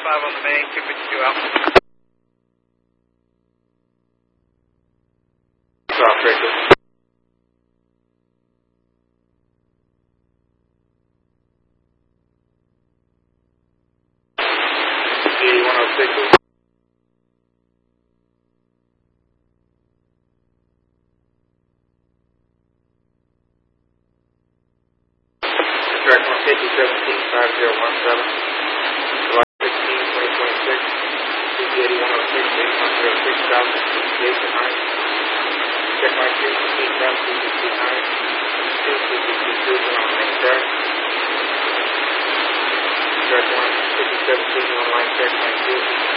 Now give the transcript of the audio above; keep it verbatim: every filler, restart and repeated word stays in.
five on the main, two fifty-two out. Stop, Victor. eighty-one oh six. Track one fifty, seventeen, five zero one seven. July sixteenth, twenty twenty-six. C P eighty-one oh six, eighty-one oh six, south, sixty-eight to nine. Check my two, fifteen, south, two sixty-nine. two sixty-two, on main track. Track one, fifty, seventeen, on line check my two.